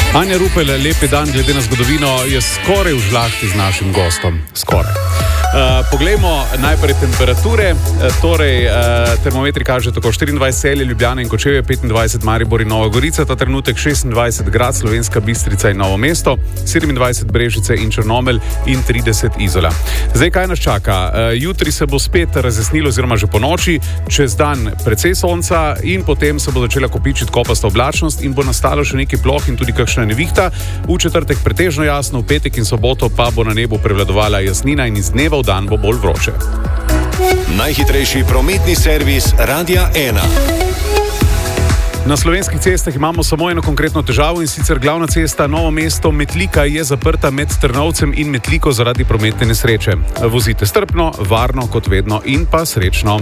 Anja Rupel, lepi dan, glede na zgodovino, je skoraj v žlahti z našim gostom. Skoraj. Poglejmo najprej temperature. Termometri kažejo tako 24 Celje, Ljubljana in Kočevje, 25 Maribor in Nova Gorica, ta trenutek 26 Grad, Slovenska Bistrica in Novo mesto, 27 Brežice in Črnomelj in 30 Izola. Zdaj, kaj nas čaka? Jutri se bo spet razjasnilo, oziroma že po noči, čez dan precej sonca in potem se bo začela kopičiti kopasta oblačnost in bo nastalo še nekaj ploh in tudi kakšna nevihta. V četrtek pretežno jasno, v petek in soboto pa bo na nebu prevladovala jasnina in iz dneva v dan bo bolj vroče. Najhitrejši prometni servis Radia 1. Na slovenskih cestah imamo samo eno konkretno težavo, in sicer glavna cesta Novo mesto Metlika je zaprta med Trnovcem in Metliko zaradi prometne nesreče. Vozite strpno, varno kot vedno in pa srečno.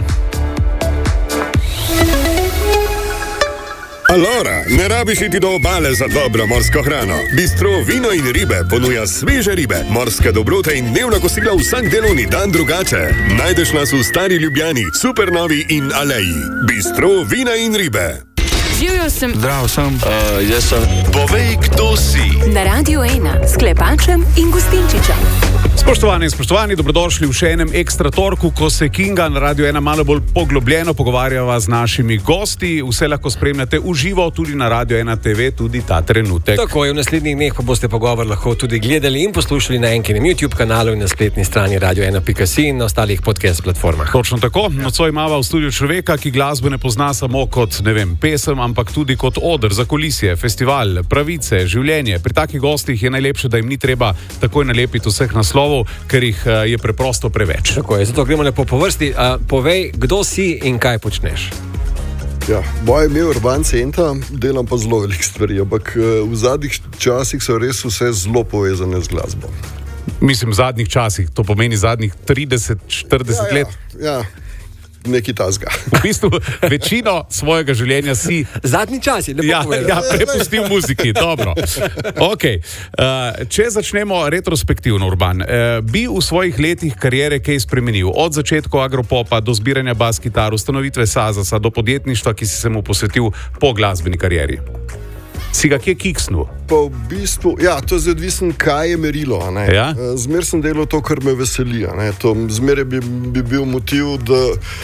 Alora, ne rabiš iti do obale za dobro morsko hrano. Bistro Vino in ribe ponuja sveže ribe, morske dobrote in dnevna kosila vsak delovni dan drugače. Najdeš nas v Stari Ljubljani, Supernovi in Aleji. Bistro Vina in ribe. Živjo sem. Zdrav sem. Jaz sem. Povej, kdo si. Na Radiu 1 s Klepačem in Gustinčičem. Spoštovani in spoštovani, dobrodošli v še enem ekstra torku, ko se Kinga na Radiu 1 malo bolj poglobljeno pogovarjava z našimi gosti. Vse lahko spremljate v živo tudi na Radiu 1 TV, tudi ta trenutek. Tako je, v naslednjih dneh pa boste pogovor lahko tudi gledali in poslušali na enkinem YouTube kanalu in na spletni strani radio1.si in na ostalih podcast platformah. Točno tako. Nocoj imava v studiu človeka, ki glasbe ne pozna samo kot, pesem, ampak tudi kot oder, zakulisje, festival, pravice, življenje. Pri takih gostih je najlepše, da jim ni treba takoj nalepiti vseh naslovov, ker jih je preprosto preveč. Tako je, zato gremo lepo po vrsti. Povej, kdo si in kaj počneš? Ja, moje ime je Urban Centa, delam pa zelo veliko stvari, ampak v zadnjih časih so res vse zelo povezane z glasbo. Mislim, v zadnjih časih, to pomeni zadnjih 30-40 let. Ja. Nekaj tazga. V bistvu večino svojega življenja si zadnji čas, lepo povedal. prepustil muziki, dobro. Okay. Če začnemo retrospektivno, Urban, bi v svojih letih kariere kaj spremenil? Od začetka agropopa do zbiranja bas-kitar, ustanovitve Sazasa do podjetništva, ki si se mu posvetil po glasbeni karieri. Si ga kje kiksnul? Pa v bistvu, to je odvisno, kaj je merilo. Ja? Zmer sem delal to, kar me veseli. Zmer bi bil motiv, da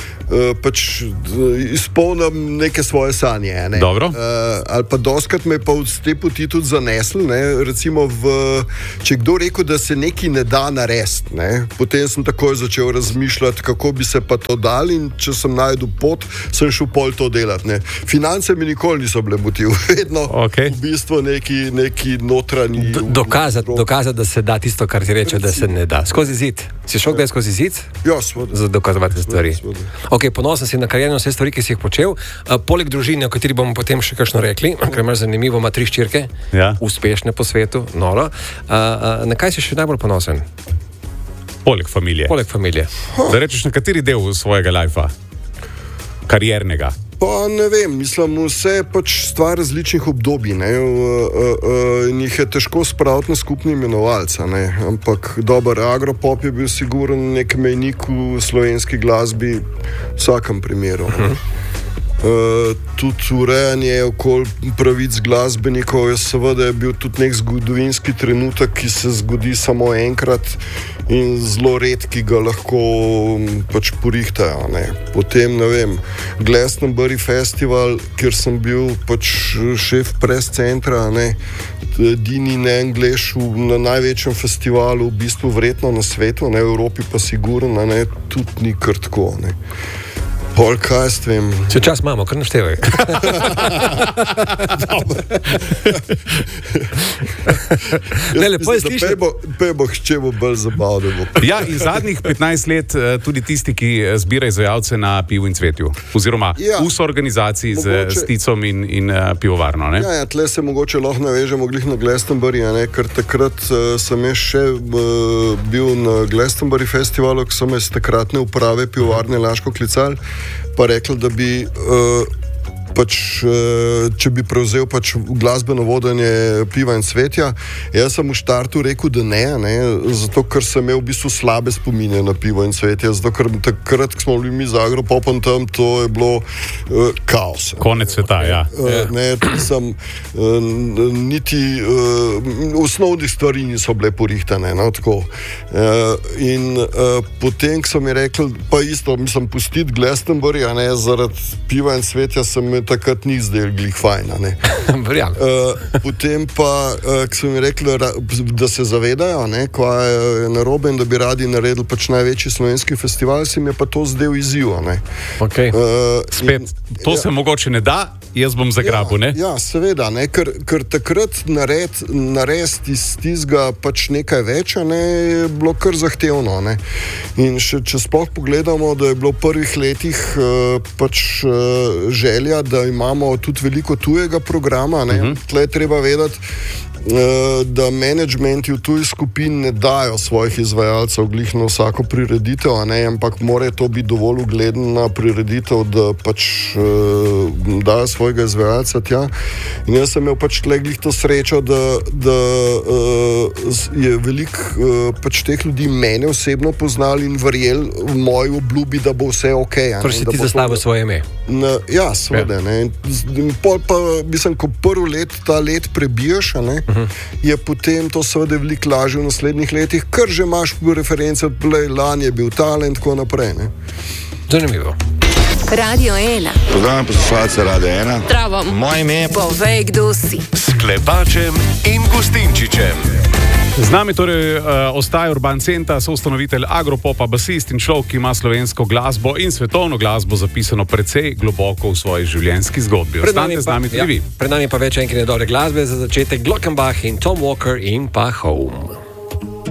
izpolnim neke svoje sanje. Ali pa doskrat me pa z te poti tudi zanesli. Recimo, če kdo rekel, da se nekaj ne da narediti, potem sem takoj začel razmišljati, kako bi se pa to dal, in če sem najdel pot, sem šel pol to delati. Finance mi nikoli niso bile motiv. Vedno v bistvu neki notranji... Dokazati, da se da tisto, kar ti reče, da se ne da. Skozi zid. Si šel kdaj skozi zid? Ja, seveda. Za dokazovati stvari. Ok, ponosen si na kariero, vse stvari, ki si jih počel. Poleg družine, o kateri bomo potem še kakšno rekli, ker imaš zanimivo, ima 3 hčerke, uspešne po svetu, noro. Na kaj si še najbolj ponosen? Poleg familije. Da rečeš, na kateri del svojega lajfa? Kariernega? Pa ne vem, mislim, vse je pač stvar različnih obdobij, in jih je težko spraviti na skupni imenovalca, ampak dober agropop je bil sigurno nek mejnik v slovenski glasbi v vsakem primeru. Tudi urejanje okoli pravic glasbenikov je seveda bil tudi nek zgodovinski trenutek, ki se zgodi samo enkrat in zelo redki ga lahko pač porihtajo. Potem, Glastonbury festival, kjer sem bil pač šef press centra, edini ne-Anglež na največjem festivalu, v bistvu verjetno na svetu, v Evropi pa sigurno, tudi ni kar tako. Pol kaj s tem? Če čas imamo, kar naštevaj. Pejbo, če bo bolj zabavno. Ja, in zadnjih 15 let tudi tisti, ki zbira izvajalce na Pivu in Cvetju. Oziroma v soorganizaciji s Ticom in pivovarno. Tle se mogoče lahko navežemo glih na Glastonbury, ker takrat sem jaz še bil na Glastonbury festivalu, ko so me z takratne uprave pivovarne Laško klicali, pa rekli, da bi če bi prevzel glasbeno vodenje Piva in Cvetja. Jaz sem v štartu rekel, da ne, zato ker sem imel v bistvu slabe spomine na Pivo in Cvetje, zato ker takrat, ko smo bili mi z Agropopom tam, to je bilo kaos. Konec sveta, ja. Osnovnih stvari niso bile porihtane, tako. In potem, ko so mi rekli, pa isto, mislim, pustiti Glastonbury, zaradi Piva in Cvetja se mi takrat ni zdel glih fajna, potem pa, ko so mi rekli, da se zavedajo, kaj je narobe in da bi radi naredili največji slovenski festival, se mi je pa to zdel izziv, Okay. Spet, to se mogoče ne da, jaz bom zagrabil, ne? Ja, seveda, ker takrat narediti iz tistega nekaj več, je bilo kar zahtevno, In če sploh pogledamo, da je bilo v prvih letih želja, da imamo tudi veliko tujega programa, Tle je treba vedeti, da menedžmenti v tujih skupin ne dajo svojih izvajalcev glih na vsako prireditev, ampak mora to biti dovolj ugledna prireditev, da dajo svojega izvajalca tja. In jaz sem imel tle glih to srečo, da je veliko teh ljudi mene osebno poznali in verjeli v moji obljubi, da bo vse ok. Torej si ti zastavil svoje ime? Ja, seveda. Pol pa, mislim, ko ta let prebijaš, je potem to seveda veliko lažje v naslednjih letih, ker že imaš reference, lani je bil talent, tako naprej. Zanimivo. Radio 1. Pozdravljam poslušalce Radio 1. Zdravo. Moje ime je Povej, kdo si. S Klepačem in Gustinčičem. Z nami torej ostaja Urban Centa, soustanovitelj Agropopa, basist in človek, ki ima slovensko glasbo in svetovno glasbo zapisano precej globoko v svoji življenjski zgodbi. Ostanite z nami tudi vi. Pred nami pa več enkrat dobre glasbe, za začetek Glockenbach in Tom Walker in pa Home.